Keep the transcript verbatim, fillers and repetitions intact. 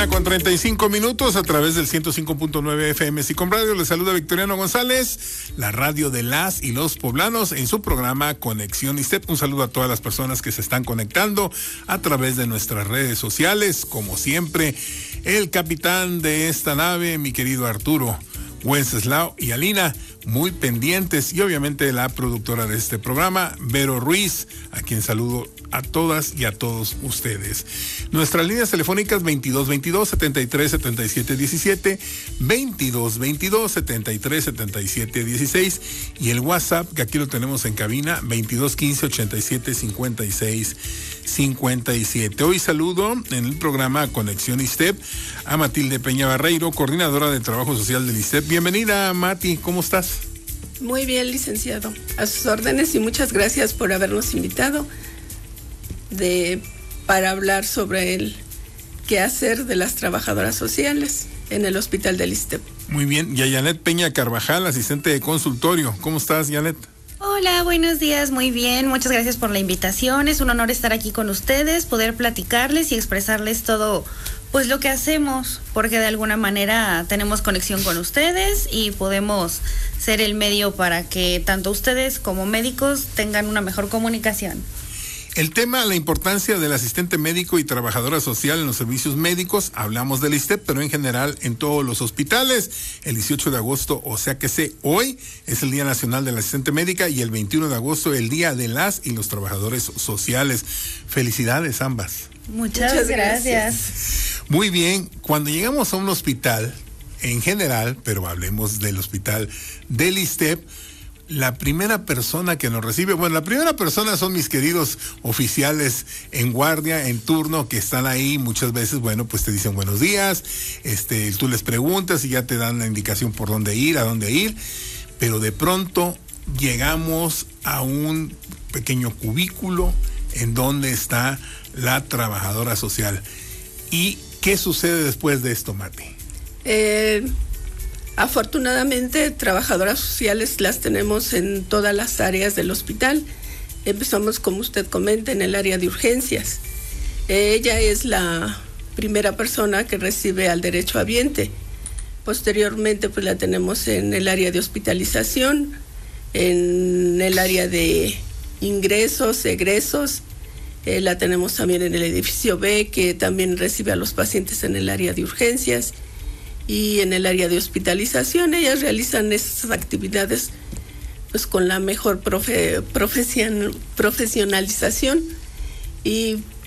mañana con treinta y cinco minutos a través del ciento cinco punto nueve F M Sicom Radio. Les saluda Victoriano González, la radio de las y los poblanos en su programa Conexión ISTEP. Un saludo a todas las personas que se están conectando a través de nuestras redes sociales. Como siempre, el capitán de esta nave, mi querido Arturo Wenceslao y Alina, muy pendientes, y obviamente la productora de este programa, Vero Ruiz, a quien saludo a todas y a todos ustedes. Nuestras líneas telefónicas veintidós veintidós, setenta y tres setenta y siete diecisiete, veintidós veintidós, setenta y tres setenta y siete dieciséis, y el WhatsApp, que aquí lo tenemos en cabina, veintidós quince, ochenta y siete, cincuenta y seis cincuenta y siete. Hoy saludo en el programa Conexión ISTEP a Matilde Peña Barreiro, coordinadora de Trabajo Social del ISTEP. Bienvenida, Mati, ¿cómo estás? Muy bien, licenciado. A sus órdenes y muchas gracias por habernos invitado de, para hablar sobre el quehacer de las trabajadoras sociales en el Hospital del ISTEP. Muy bien, y a Janet Peña Carvajal, asistente de consultorio. ¿Cómo estás, Janet? Hola, buenos días, muy bien, muchas gracias por la invitación. Es un honor estar aquí con ustedes, poder platicarles y expresarles todo pues lo que hacemos, porque de alguna manera tenemos conexión con ustedes y podemos ser el medio para que tanto ustedes como médicos tengan una mejor comunicación. El tema, la importancia del asistente médico y trabajadora social en los servicios médicos. Hablamos del ISTEP, pero en general en todos los hospitales. El dieciocho de agosto, o sea que sé, hoy es el Día Nacional del Asistente Médica, y el veintiuno de agosto el Día de las y los Trabajadores Sociales. Felicidades ambas. Muchas, Muchas gracias. gracias. Muy bien, cuando llegamos a un hospital, en general, pero hablemos del hospital del ISTEP, la primera persona que nos recibe, bueno, la primera persona son mis queridos oficiales en guardia, en turno, que están ahí muchas veces. Bueno, pues te dicen buenos días, este, tú les preguntas y ya te dan la indicación por dónde ir, a dónde ir, pero de pronto llegamos a un pequeño cubículo en donde está la trabajadora social. ¿Y qué sucede después de esto, Mati? Eh... Afortunadamente, trabajadoras sociales las tenemos en todas las áreas del hospital. Empezamos, como usted comenta, en el área de urgencias. Ella es la primera persona que recibe al derecho habiente. Posteriormente, pues la tenemos en el área de hospitalización, en el área de ingresos, egresos. Eh, la tenemos también en el edificio B, que también recibe a los pacientes en el área de urgencias. Y en el área de hospitalización ellas realizan esas actividades pues con la mejor profe, profesion, profesionalización y